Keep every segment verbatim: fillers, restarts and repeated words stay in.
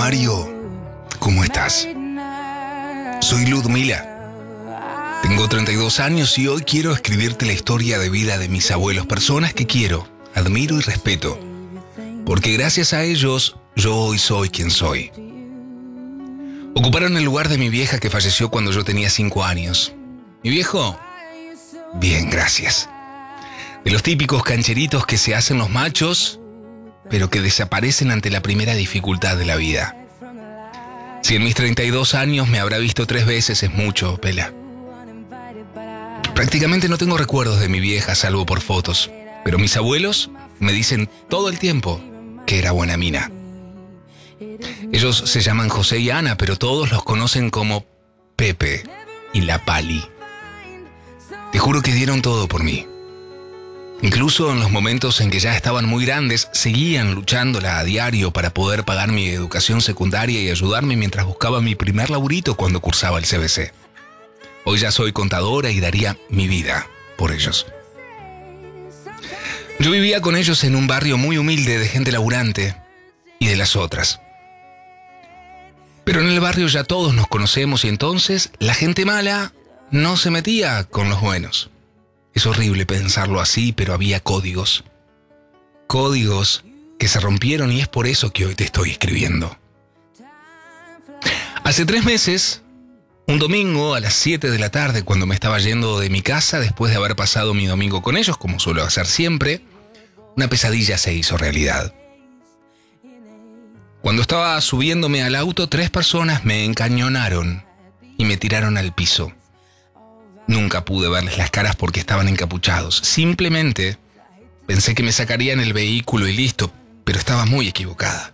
Mario, ¿cómo estás? Soy Ludmila. Tengo treinta y dos años y hoy quiero escribirte la historia de vida de mis abuelos, personas que quiero, admiro y respeto, porque gracias a ellos yo hoy soy quien soy. Ocuparon el lugar de mi vieja que falleció cuando yo tenía cinco años. Mi viejo, bien, gracias. De los típicos cancheritos que se hacen los machos, pero que desaparecen ante la primera dificultad de la vida. Si en mis treinta y dos años me habrá visto tres veces es mucho, Pela. Prácticamente no tengo recuerdos de mi vieja, salvo por fotos, pero mis abuelos me dicen todo el tiempo que era buena mina. Ellos se llaman José y Ana, pero todos los conocen como Pepe y la Pali. Te juro que dieron todo por mí. Incluso en los momentos en que ya estaban muy grandes, seguían luchándola a diario para poder pagar mi educación secundaria y ayudarme mientras buscaba mi primer laburito cuando cursaba el C B C. Hoy ya soy contadora y daría mi vida por ellos. Yo vivía con ellos en un barrio muy humilde de gente laburante y de las otras. Pero en el barrio ya todos nos conocemos y entonces la gente mala no se metía con los buenos. Es horrible pensarlo así, pero había códigos. Códigos que se rompieron y es por eso que hoy te estoy escribiendo. Hace tres meses, un domingo a las siete de la tarde, cuando me estaba yendo de mi casa después de haber pasado mi domingo con ellos, como suelo hacer siempre, una pesadilla se hizo realidad. Cuando estaba subiéndome al auto, tres personas me encañonaron y me tiraron al piso. Nunca pude verles las caras porque estaban encapuchados. Simplemente pensé que me sacarían el vehículo y listo, pero estaba muy equivocada.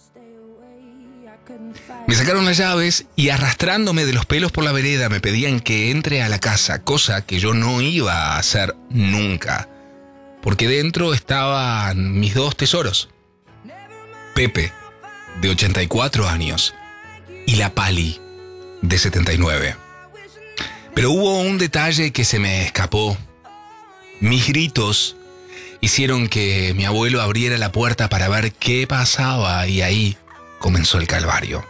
Me sacaron las llaves y arrastrándome de los pelos por la vereda me pedían que entre a la casa, cosa que yo no iba a hacer nunca, porque dentro estaban mis dos tesoros. Pepe, de ochenta y cuatro años, y la Pali, de setenta y nueve. Pero hubo un detalle que se me escapó. Mis gritos hicieron que mi abuelo abriera la puerta para ver qué pasaba y ahí comenzó el calvario.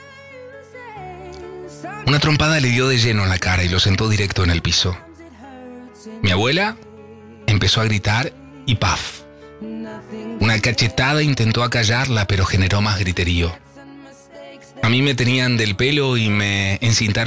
Una trompada le dio de lleno en la cara y lo sentó directo en el piso. Mi abuela empezó a gritar y ¡paf! Una cachetada intentó acallarla, pero generó más griterío. A mí me tenían del pelo y me encintaron